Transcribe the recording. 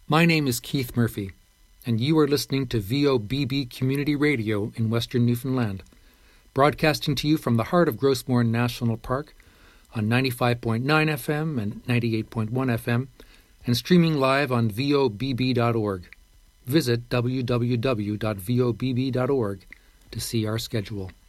My name is Keith Murphy, and you are listening to VOBB Community Radio in Western Newfoundland, broadcasting to you from the heart of Grossmore National Park on 95.9 FM and 98.1 FM, and streaming live on vobb.org. Visit www.vobb.org to see our schedule.